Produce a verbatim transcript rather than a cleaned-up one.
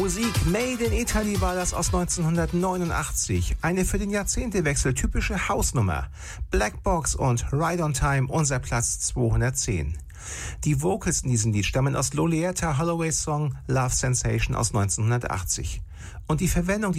Musik Made in Italy war das aus neunzehnhundertneunundachtzig. Eine für den Jahrzehntewechsel typische Hausnummer. Black Box und Right on Time, unser Platz zweihundertzehn. Die Vocals in diesem Lied stammen aus Loleatta Holloways Song Love Sensation aus neunzehnhundertachtzig. Und die Verwendung